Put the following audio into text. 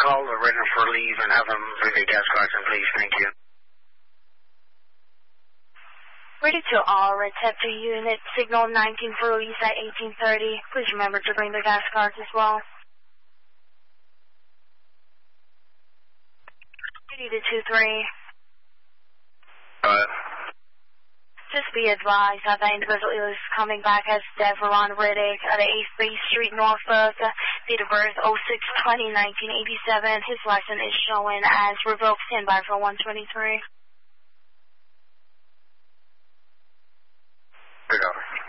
call the ready for leave and have them bring the gas cards in, please. Thank you. Ready to all, Red Tep 2 unit, signal 19 for release at 1830. Please remember to bring the gas cards as well. Ready to 2-3. Just be advised that the individual is coming back as Deveron Riddick at 8th Bay Street, Norfolk. Date of birth 06/20/1987. His license is showing as revoked. Standby for 123. Good over.